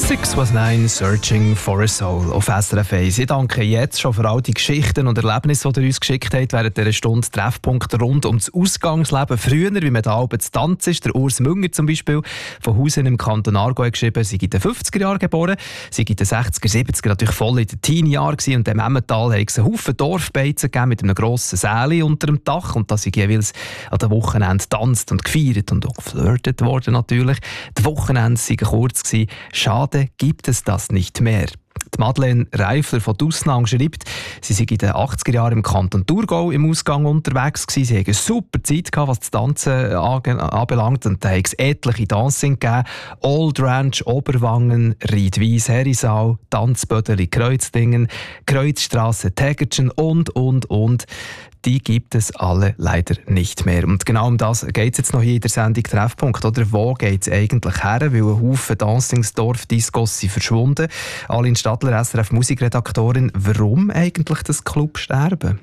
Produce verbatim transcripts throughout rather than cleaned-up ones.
six was nine, Searching for a Soul auf S R F eins. Ich danke jetzt schon für all die Geschichten und Erlebnisse, die ihr uns geschickt habt während dieser Stunde. Treffpunkte rund um das Ausgangsleben früher, wie man da oben zu tanzen ist. Der Urs Münger zum Beispiel von Hausen im Kanton Aargau hat geschrieben, sie sei in den fünfziger Jahren geboren, sie sei in den sechziger, siebziger natürlich voll in den Teenie-Jahren gewesen, und im Emmental hat es einen Haufen Dorfbeizen gegeben mit einem grossen Säli unter dem Dach, und da sind jeweils an den Wochenenden getanzt und gefeiert und auch geflirtet worden natürlich. Die Wochenende waren kurz gewesen. Schade gibt es das nicht mehr. Die Madeleine Reifler von Dusnang schreibt, sie sei in den achtziger Jahren im Kanton Thurgau im Ausgang unterwegs gewesen. Sie hatten eine super Zeit gehabt, was das Tanzen anbelangt, und da hat es etliche Dancing gegeben. Old Ranch, Oberwangen, Riedwies, Herisau, Tanzbödeli, Kreuzdingen, Kreuzstrasse, Tägertschen und, und, und. Die gibt es alle leider nicht mehr. Und genau um das geht es jetzt noch hier in der Sendung Treffpunkt. Oder wo geht es eigentlich her? Weil ein Haufen Dancingsdorf-Discos sind verschwunden. Aline Stadler, S R F-Musikredaktorin. Warum eigentlich das Clubsterben?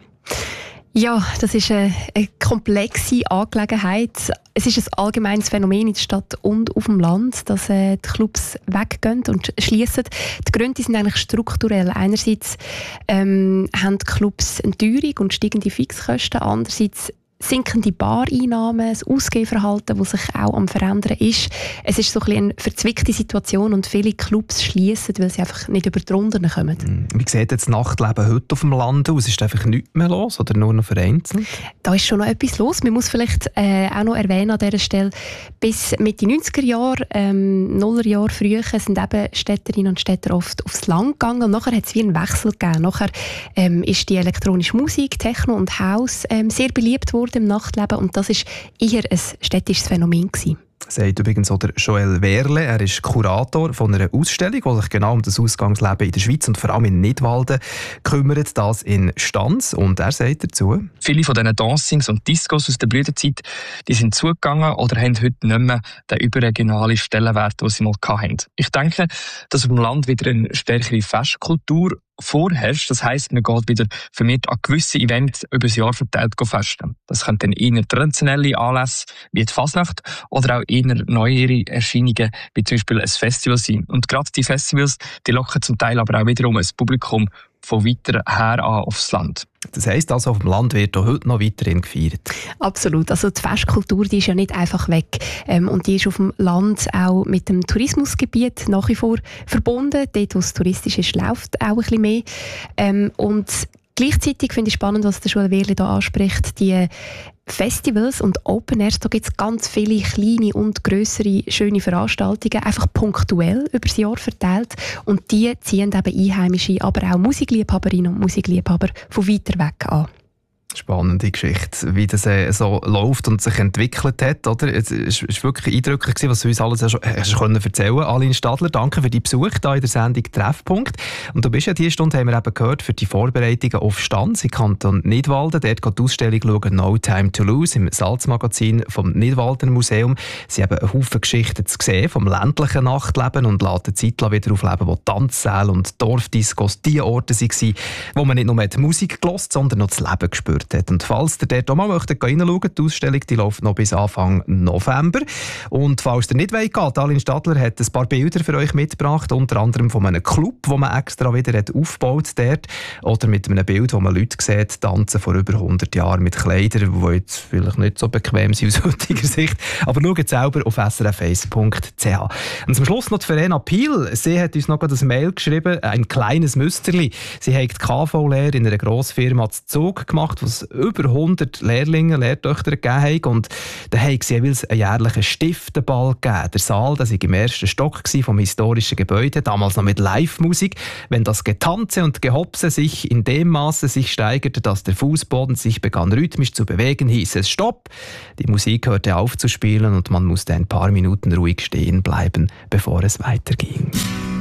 Ja, das ist eine, eine komplexe Angelegenheit. Es ist ein allgemeines Phänomen in der Stadt und auf dem Land, dass äh, die Clubs weggehen und schließen. Die Gründe sind eigentlich strukturell. Einerseits ähm, haben die Clubs eine Teuerung und steigende Fixkosten, andererseits sinkende Bareinnahmen, das Ausgehverhalten, das sich auch am Verändern ist. Es ist so ein bisschen eine verzwickte Situation und viele Clubs schließen, weil sie einfach nicht über die Runden kommen. Wie sieht jetzt das Nachtleben heute auf dem Land aus? Ist einfach nichts mehr los oder nur noch vereinzelt? Da ist schon noch etwas los. Man muss vielleicht äh, auch noch erwähnen an dieser Stelle, bis Mitte neunziger Jahre, ähm, Nullerjahre früher, sind eben Städterinnen und Städter oft aufs Land gegangen, und nachher hat es wie einen Wechsel gegeben. Nachher ähm, ist die elektronische Musik, Techno und House ähm, sehr beliebt worden im Nachtleben, und das war eher ein städtisches Phänomen gewesen. Sagt übrigens auch der Joel Wehrle. Er ist Kurator von einer Ausstellung, die sich genau um das Ausgangsleben in der Schweiz und vor allem in Nidwalden kümmert, das in Stanz. Und er sagt dazu: Viele von diesen Dancings und Discos aus der Blütezeit, die sind zugegangen oder haben heute nicht mehr den überregionalen Stellenwert, den sie mal hatten. Ich denke, dass auf dem Land wieder eine stärkere Festkultur vorherrscht. Das heisst, man geht wieder vermehrt an gewisse Events über das Jahr verteilt festen. Das können dann eher traditionelle Anlässe wie die Fasnacht oder auch eher neuere Erscheinungen wie zum Beispiel ein Festival sein. Und gerade die Festivals, die locken zum Teil aber auch wiederum ein Publikum von weiter her an aufs Land. Das heisst also, auf dem Land wird auch heute noch weiterhin gefeiert? Absolut. Also die Festkultur, die ist ja nicht einfach weg. Ähm, und die ist auf dem Land auch mit dem Tourismusgebiet nach wie vor verbunden. Dort, wo es touristisch ist, läuft auch ein bisschen mehr. Ähm, und gleichzeitig finde ich spannend, was der Joel Wehrle hier anspricht, die Festivals und Open Airs, da gibt es ganz viele kleine und grössere schöne Veranstaltungen, einfach punktuell über das Jahr verteilt, und die ziehen eben Einheimische, aber auch Musikliebhaberinnen und Musikliebhaber von weiter weg an. Spannende Geschichte, wie das äh, so läuft und sich entwickelt hat. Oder? Es war wirklich eindrücklich, was du uns alles schon hast können erzählen. Aline Stadler, danke für deinen Besuch hier in der Sendung Treffpunkt. Und du bist ja diese Stunde, haben wir eben gehört, für die Vorbereitungen auf Stanz im Kanton Nidwalden. Dort geht die Ausstellung schauen, «No Time to Lose» im Salzmagazin vom Nidwalden Museum. Sie haben einen Haufen Geschichten zu sehen vom ländlichen Nachtleben und lassen die Zeit wieder aufleben, wo Tanzsäle und Dorfdiscos die Orte waren, wo man nicht nur die Musik gehört, sondern noch das Leben gespürt hat. Und falls ihr dort auch mal reinschauen möchtet, die Ausstellung die läuft noch bis Anfang November. Und falls ihr nicht wollt, Aline Stadler hat ein paar Bilder für euch mitgebracht, unter anderem von einem Club, den man extra wieder hat aufgebaut dort, oder mit einem Bild, wo man Leute sieht, tanzen vor über hundert Jahren mit Kleidern, die jetzt vielleicht nicht so bequem sind aus heutiger Sicht. Aber schaut selber auf s r f eins punkt c h. Und zum Schluss noch die Verena Piel. Sie hat uns noch ein Mail geschrieben, ein kleines Müsterli. Sie hat die K V-Lehre in einer Grossfirma zu Zug gemacht, wo es über hundert Lehrlinge, Lehrtöchter gegeben hat. Und da haben sie jeweils einen jährlichen Stiftenball gegeben. Der Saal, das war im ersten Stock vom historischen Gebäude, damals noch mit Live-Musik. Wenn das Getanze und Gehopse sich in dem Maße sich steigerte, dass der Fußboden sich begann rhythmisch zu bewegen, hieß es Stopp. Die Musik hörte auf zu spielen und man musste ein paar Minuten ruhig stehen bleiben, bevor es weiterging.